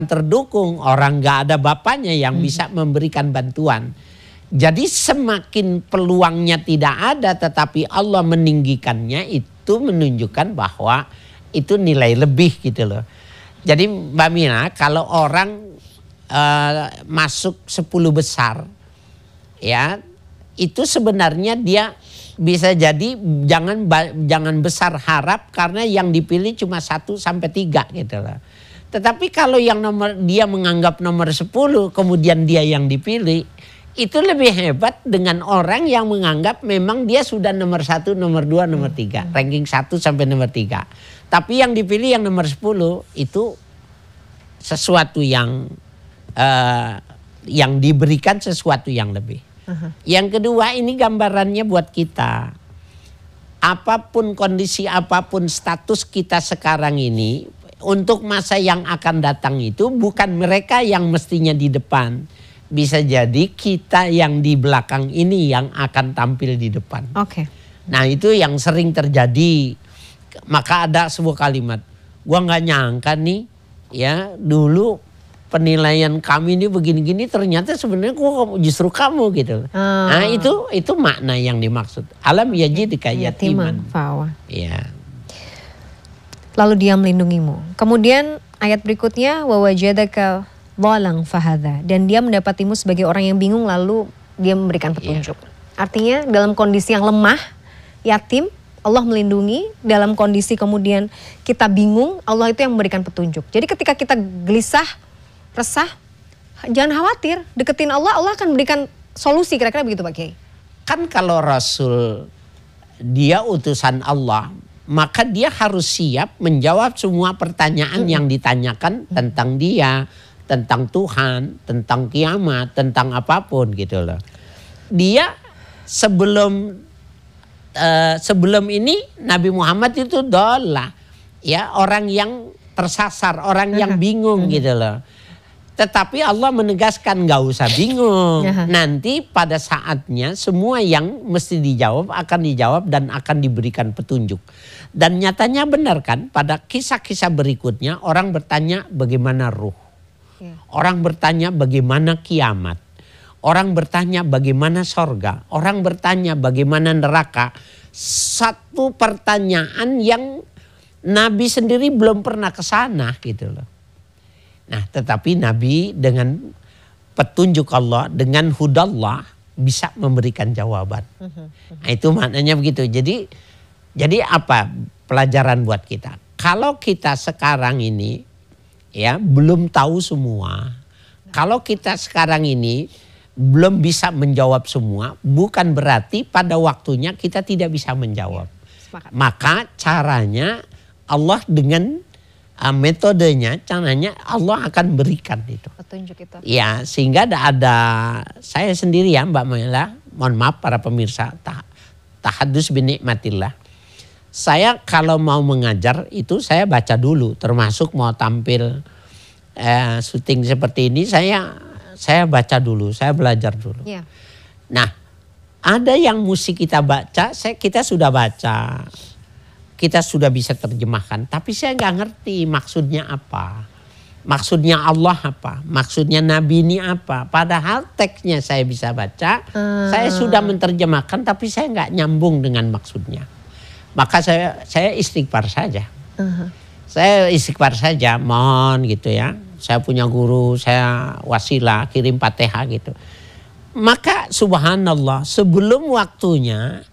terdukung, orang nggak ada bapaknya yang bisa memberikan bantuan. Jadi semakin peluangnya tidak ada tetapi Allah meninggikannya, itu menunjukkan bahwa itu nilai lebih gitu loh. Jadi Mbak Mina, kalau orang masuk 10 besar ya, itu sebenarnya dia bisa jadi jangan besar harap karena yang dipilih cuma 1 sampai 3 gitu loh. Tetapi kalau yang dia menganggap nomor 10 kemudian dia yang dipilih, itu lebih hebat dengan orang yang menganggap memang dia sudah nomor 1, nomor 2, nomor 3. Ranking 1 sampai nomor 3. Tapi yang dipilih yang nomor 10 itu sesuatu yang diberikan sesuatu yang lebih. Yang kedua, ini gambarannya buat kita. Apapun kondisi, apapun status kita sekarang ini, untuk masa yang akan datang itu bukan mereka yang mestinya di depan. Bisa jadi kita yang di belakang ini yang akan tampil di depan. Oke. Nah itu yang sering terjadi. Maka ada sebuah kalimat, gua nggak nyangka nih ya dulu penilaian kami ini begini-gini, ternyata sebenarnya justru kamu gitu. Nah itu makna yang dimaksud. Alam yajidka yatiman fawa. Ya. Lalu dia melindungimu. Kemudian ayat berikutnya wawajadaka dhalang fahadha, dan dia mendapatimu sebagai orang yang bingung lalu dia memberikan petunjuk. Artinya dalam kondisi yang lemah, yatim, Allah melindungi. Dalam kondisi kemudian kita bingung, Allah itu yang memberikan petunjuk. Jadi ketika kita gelisah, resah, jangan khawatir, deketin Allah, Allah akan memberikan solusi, kira-kira begitu Pak Kiai. Kan kalau Rasul dia utusan Allah, maka dia harus siap menjawab semua pertanyaan yang ditanyakan tentang dia, tentang Tuhan, tentang kiamat, tentang apapun gitu loh. Dia sebelum ini Nabi Muhammad itu dolah, ya orang yang tersasar, orang yang bingung gitu loh. Tetapi Allah menegaskan gak usah bingung. Nanti pada saatnya semua yang mesti dijawab akan dijawab dan akan diberikan petunjuk. Dan nyatanya benar kan, pada kisah-kisah berikutnya orang bertanya bagaimana ruh. Orang bertanya bagaimana kiamat. Orang bertanya bagaimana sorga. Orang bertanya bagaimana neraka. Satu pertanyaan yang Nabi sendiri belum pernah ke sana gitu loh. Nah tetapi Nabi dengan petunjuk Allah, dengan hudallah bisa memberikan jawaban. Nah itu maknanya begitu. Jadi apa pelajaran buat kita? Kalau kita sekarang ini ya belum tahu semua. Kalau kita sekarang ini belum bisa menjawab semua, bukan berarti pada waktunya kita tidak bisa menjawab. Maka caranya Allah dengan metodenya, caranya Allah akan berikan itu. Petunjuk itu. Ya, sehingga ada saya sendiri ya Mbak Mela, mohon maaf para pemirsa, tahadus binikmatillah. Saya kalau mau mengajar itu saya baca dulu, termasuk mau tampil syuting seperti ini saya baca dulu, saya belajar dulu. Ya. Nah, ada yang mesti kita baca, kita sudah baca. Kita sudah bisa terjemahkan, tapi saya nggak ngerti maksudnya apa. Maksudnya Allah apa, maksudnya Nabi ini apa. Padahal teksnya saya bisa baca, saya sudah menerjemahkan tapi saya nggak nyambung dengan maksudnya. Maka saya istighfar saja. Saya istighfar saja, mohon gitu ya. Saya punya guru, saya wasilah, kirim Fatihah gitu. Maka subhanallah sebelum waktunya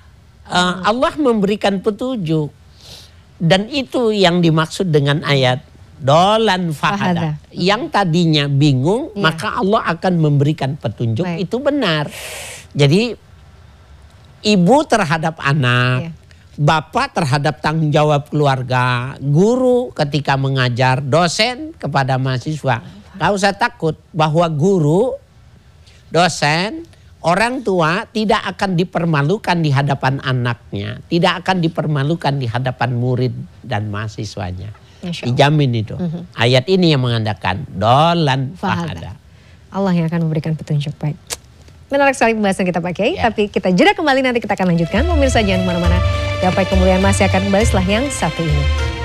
Allah memberikan petunjuk. Dan itu yang dimaksud dengan ayat dolan fahada. Yang tadinya bingung maka Allah akan memberikan petunjuk. Itu benar. Jadi ibu terhadap anak, bapak terhadap tanggung jawab keluarga, guru ketika mengajar, dosen kepada mahasiswa. Gak usah takut bahwa guru, dosen, orang tua tidak akan dipermalukan di hadapan anaknya. Tidak akan dipermalukan di hadapan murid dan mahasiswanya. Dijamin itu. Ayat ini yang mengandalkan dolan fahada. Allah yang akan memberikan petunjuk. Baik. Menarik sekali pembahasan kita Pak Kiai. Tapi kita jeda kembali, nanti kita akan lanjutkan. Pemirsa jangan kemana-mana. Gapai Kemuliaan masih akan kembali setelah yang satu ini.